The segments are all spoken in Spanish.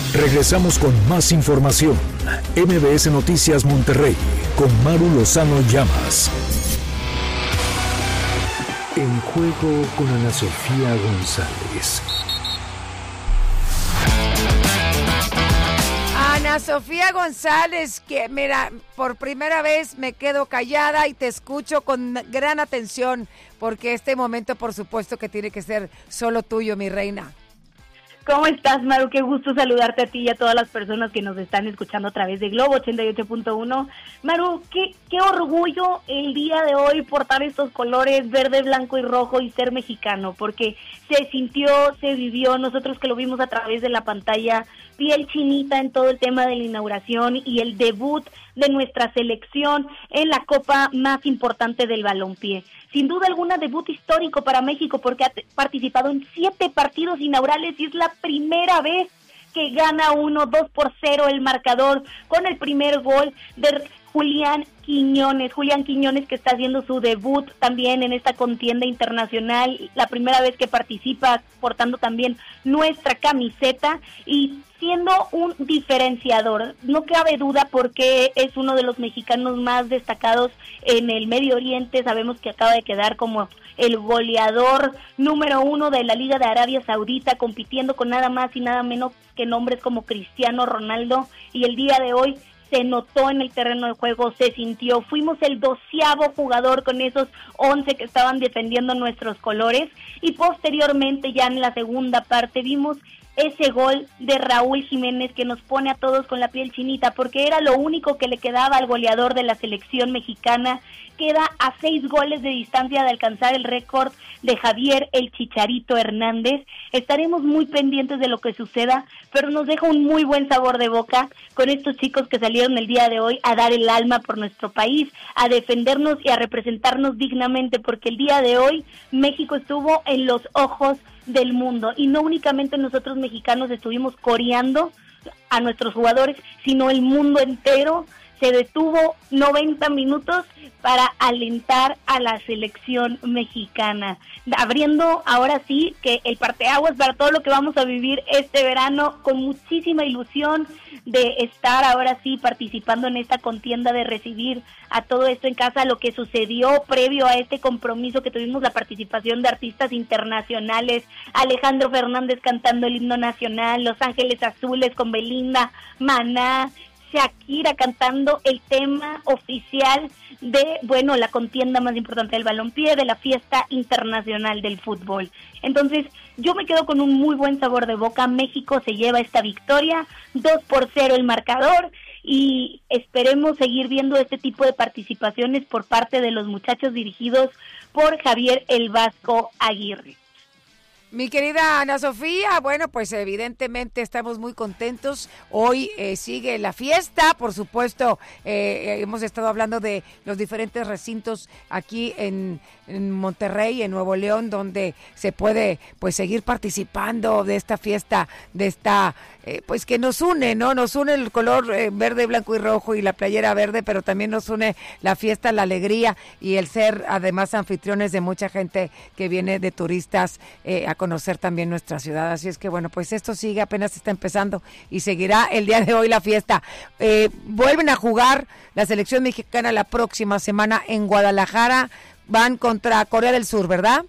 Regresamos con más información. MBS Noticias Monterrey con Maru Lozano Llamas. En juego con Ana Sofía González. Ana Sofía González, que mira, por primera vez me quedo callada y te escucho con gran atención, porque este momento por supuesto que tiene que ser solo tuyo, mi reina. ¿Cómo estás, Maru? Qué gusto saludarte a ti y a todas las personas que nos están escuchando a través de Globo 88.1. Maru, qué orgullo el día de hoy portar estos colores verde, blanco y rojo y ser mexicano, porque se sintió, se vivió, nosotros que lo vimos a través de la pantalla, piel chinita en todo el tema de la inauguración y el debut de nuestra selección en la copa más importante del balompié. Sin duda alguna, debut histórico para México porque ha participado en 7 partidos inaugurales y es la primera vez que gana 2-0 el marcador con el primer gol de Julián Quiñones, que está haciendo su debut también en esta contienda internacional, la primera vez que participa portando también nuestra camiseta y siendo un diferenciador. No cabe duda porque es uno de los mexicanos más destacados en el Medio Oriente. Sabemos que acaba de quedar como el goleador número 1 de la Liga de Arabia Saudita, compitiendo con nada más y nada menos que nombres como Cristiano Ronaldo, y el día de hoy se notó en el terreno de juego, se sintió. Fuimos el 12º jugador con esos 11 que estaban defendiendo nuestros colores, y posteriormente ya en la segunda parte vimos ese gol de Raúl Jiménez que nos pone a todos con la piel chinita, porque era lo único que le quedaba al goleador de la selección mexicana. Queda a 6 goles de distancia de alcanzar el récord de Javier el Chicharito Hernández. Estaremos muy pendientes de lo que suceda, pero nos deja un muy buen sabor de boca con estos chicos que salieron el día de hoy a dar el alma por nuestro país, a defendernos y a representarnos dignamente, porque el día de hoy México estuvo en los ojos del mundo, y no únicamente nosotros mexicanos estuvimos coreando a nuestros jugadores, sino el mundo entero se detuvo 90 minutos para alentar a la selección mexicana, abriendo ahora sí que el parteaguas para todo lo que vamos a vivir este verano, con muchísima ilusión de estar ahora sí participando en esta contienda, de recibir a todo esto en casa. Lo que sucedió previo a este compromiso, que tuvimos la participación de artistas internacionales, Alejandro Fernández cantando el himno nacional, Los Ángeles Azules con Belinda, Maná, Shakira cantando el tema oficial de, bueno, la contienda más importante del balompié, de la fiesta internacional del fútbol. Entonces, yo me quedo con un muy buen sabor de boca. México se lleva esta victoria, 2-0 el marcador, y esperemos seguir viendo este tipo de participaciones por parte de los muchachos dirigidos por Javier el Vasco Aguirre. Mi querida Ana Sofía, bueno, pues evidentemente estamos muy contentos. Hoy sigue la fiesta, por supuesto, hemos estado hablando de los diferentes recintos aquí en Monterrey, en Nuevo León, donde se puede pues seguir participando de esta fiesta, de esta pues que nos une, ¿no? Nos une el color verde, blanco y rojo y la playera verde, pero también nos une la fiesta, la alegría y el ser además anfitriones de mucha gente que viene de turistas a conocer también nuestra ciudad. Así es que bueno, pues esto sigue, apenas está empezando y seguirá el día de hoy la fiesta. Vuelven a jugar la selección mexicana la próxima semana en Guadalajara, van contra Corea del Sur, ¿verdad?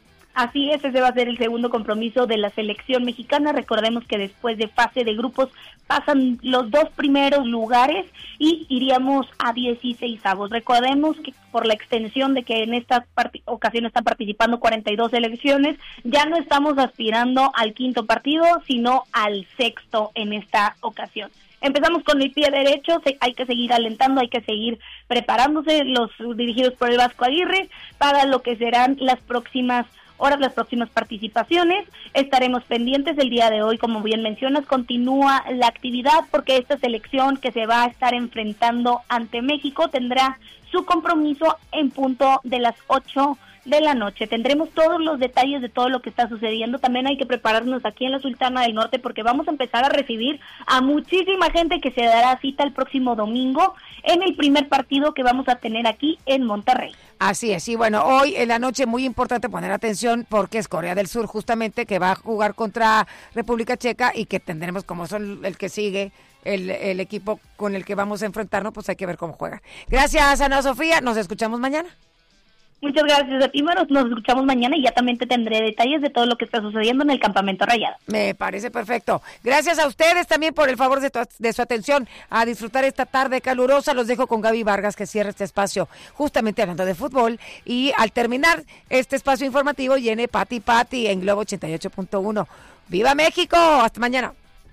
Así es, ese va a ser el segundo compromiso de la selección mexicana. Recordemos que después de fase de grupos pasan los 2 primeros lugares y iríamos a 16avos. Recordemos que por la extensión de que en esta ocasión están participando 42 selecciones, ya no estamos aspirando al 5º partido, sino al 6º en esta ocasión. Empezamos con el pie derecho, hay que seguir alentando, hay que seguir preparándose, los dirigidos por el Vasco Aguirre, para lo que serán las próximas horas, las próximas participaciones. Estaremos pendientes el día de hoy, como bien mencionas, continúa la actividad porque esta selección que se va a estar enfrentando ante México tendrá su compromiso en punto de las 8 de la noche. Tendremos todos los detalles de todo lo que está sucediendo. También hay que prepararnos aquí en la Sultana del Norte porque vamos a empezar a recibir a muchísima gente que se dará cita el próximo domingo en el primer partido que vamos a tener aquí en Monterrey. Así es, y bueno, hoy en la noche muy importante poner atención porque es Corea del Sur justamente que va a jugar contra República Checa y que tendremos como son el que sigue, el equipo con el que vamos a enfrentarnos, pues hay que ver cómo juega. Gracias, Ana Sofía, nos escuchamos mañana. Muchas gracias a ti, Maru. Nos escuchamos mañana y ya también te tendré detalles de todo lo que está sucediendo en el Campamento Rayado. Me parece perfecto. Gracias a ustedes también por el favor de su atención a disfrutar esta tarde calurosa. Los dejo con Gaby Vargas, que cierra este espacio justamente hablando de fútbol. Y al terminar este espacio informativo, viene Pati en Globo 88.1. ¡Viva México! ¡Hasta mañana!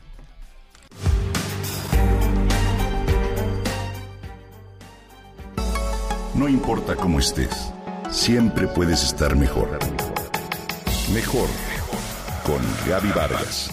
No importa cómo estés, siempre puedes estar mejor. Mejor con Gaby Vargas.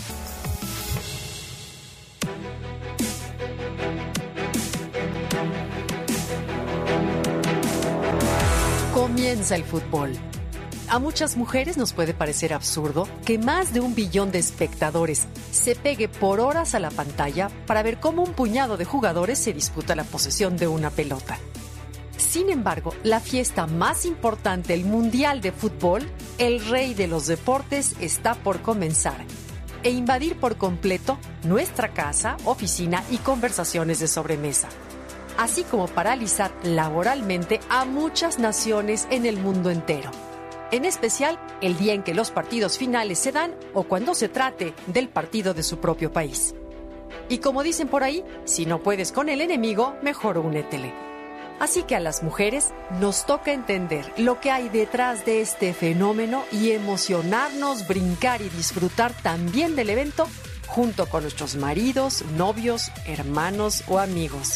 Comienza el fútbol. A muchas mujeres nos puede parecer absurdo que más de 1 billón de espectadores se pegue por horas a la pantalla para ver cómo un puñado de jugadores se disputa la posesión de una pelota. Sin embargo, la fiesta más importante, el Mundial de Fútbol, el rey de los deportes, está por comenzar e invadir por completo nuestra casa, oficina y conversaciones de sobremesa, así como paralizar laboralmente a muchas naciones en el mundo entero. En especial, el día en que los partidos finales se dan o cuando se trate del partido de su propio país. Y como dicen por ahí, si no puedes con el enemigo, mejor únetele. Así que a las mujeres nos toca entender lo que hay detrás de este fenómeno y emocionarnos, brincar y disfrutar también del evento junto con nuestros maridos, novios, hermanos o amigos.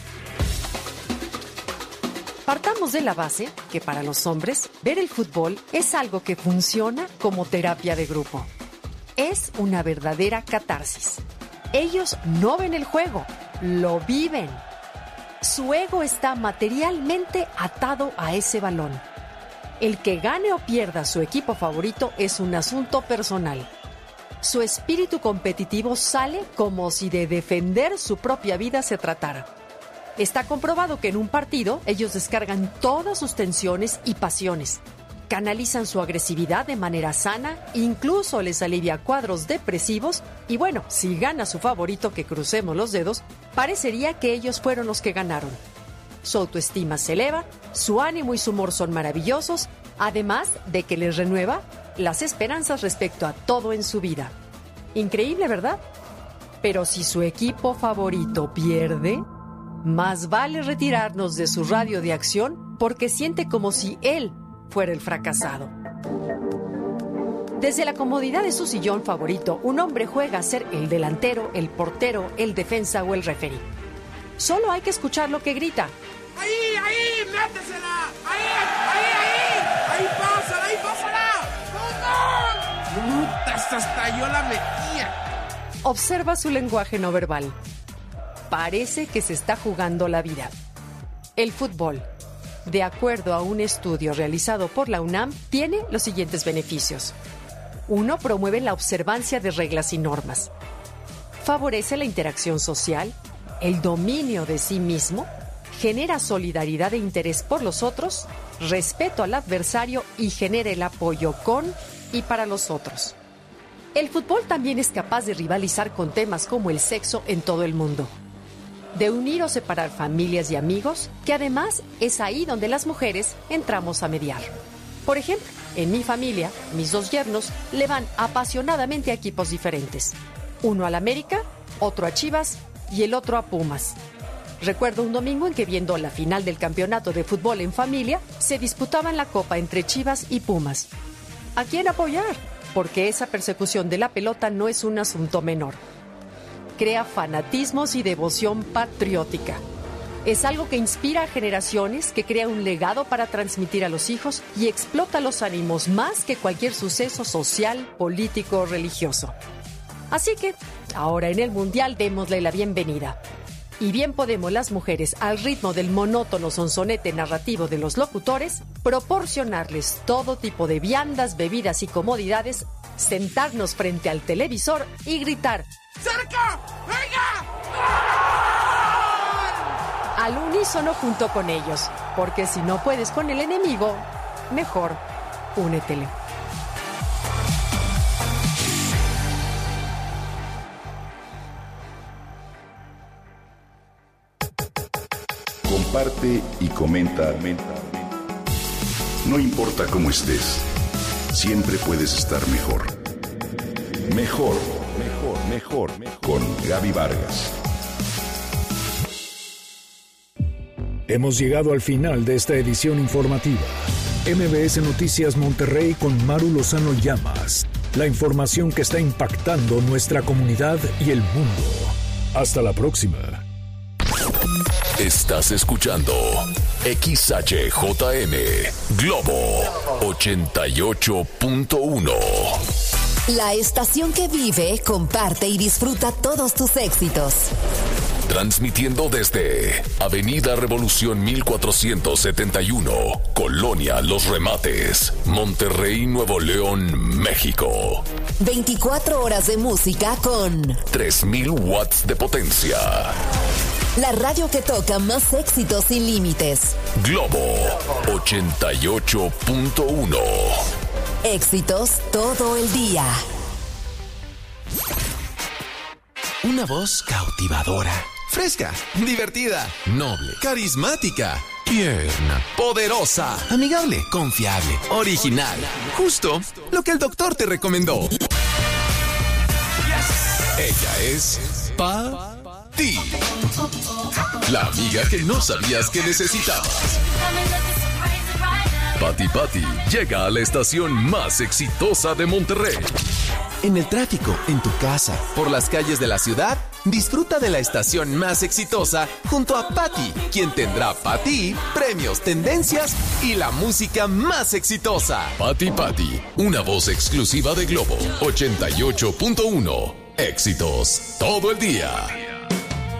Partamos de la base que para los hombres ver el fútbol es algo que funciona como terapia de grupo. Es una verdadera catarsis. Ellos no ven el juego, lo viven. Su ego está materialmente atado a ese balón. El que gane o pierda su equipo favorito es un asunto personal. Su espíritu competitivo sale como si de defender su propia vida se tratara. Está comprobado que en un partido ellos descargan todas sus tensiones y pasiones. Canalizan su agresividad de manera sana, incluso les alivia cuadros depresivos y bueno, si gana su favorito, que crucemos los dedos, parecería que ellos fueron los que ganaron. Su autoestima se eleva, su ánimo y su humor son maravillosos, además de que les renueva las esperanzas respecto a todo en su vida. Increíble, ¿verdad? Pero si su equipo favorito pierde, más vale retirarnos de su radio de acción porque siente como si él fuera el fracasado. Desde la comodidad de su sillón favorito, un hombre juega a ser el delantero, el portero, el defensa o el referí. Solo hay que escuchar lo que grita. ¡Ahí! ¡Métesela! ¡Ahí! ¡Pásala! ¡Vamos! ¡Hasta yo la metía! Observa su lenguaje no verbal. Parece que se está jugando la vida. El fútbol, de acuerdo a un estudio realizado por la UNAM, tiene los siguientes beneficios. 1. Promueve la observancia de reglas y normas. Favorece la interacción social, el dominio de sí mismo, genera solidaridad e interés por los otros, respeto al adversario y genera el apoyo con y para los otros. El fútbol también es capaz de rivalizar con temas como el sexo en todo el mundo, de unir o separar familias y amigos, que además es ahí donde las mujeres entramos a mediar. Por ejemplo, en mi familia, mis 2 yernos le van apasionadamente a equipos diferentes. Uno al América, otro a Chivas y el otro a Pumas. Recuerdo un domingo en que, viendo la final del campeonato de fútbol en familia, se disputaban la copa entre Chivas y Pumas. ¿A quién apoyar? Porque esa persecución de la pelota no es un asunto menor. Crea fanatismos y devoción patriótica. Es algo que inspira a generaciones, que crea un legado para transmitir a los hijos y explota los ánimos más que cualquier suceso social, político o religioso. Así que, ahora en el Mundial démosle la bienvenida. Y bien podemos las mujeres, al ritmo del monótono sonsonete narrativo de los locutores, proporcionarles todo tipo de viandas, bebidas y comodidades, sentarnos frente al televisor y gritar ¡Cerca! ¡Venga! al unísono junto con ellos. Porque si no puedes con el enemigo, mejor únetele. Comparte y comenta. No importa cómo estés, siempre puedes estar mejor. Mejor. Con Gaby Vargas. Hemos llegado al final de esta edición informativa. MBS Noticias Monterrey con Maru Lozano Llamas. La información que está impactando nuestra comunidad y el mundo. Hasta la próxima. Estás escuchando XHJM Globo 88.1. La estación que vive, comparte y disfruta todos tus éxitos. Transmitiendo desde Avenida Revolución 1471, Colonia Los Remates, Monterrey, Nuevo León, México. 24 horas de música con 3000 watts de potencia. La radio que toca más éxitos sin límites. Globo 88.1. Éxitos todo el día. Una voz cautivadora, fresca, divertida, noble, carismática, tierna, poderosa, amigable, confiable, original. Justo lo que el doctor te recomendó. Ella es Pati, la amiga que no sabías que necesitabas. Pati llega a la estación más exitosa de Monterrey. En el tráfico, en tu casa, por las calles de la ciudad, disfruta de la estación más exitosa junto a Pati, quien tendrá para ti premios, tendencias y la música más exitosa. Pati, una voz exclusiva de Globo 88.1. Éxitos todo el día.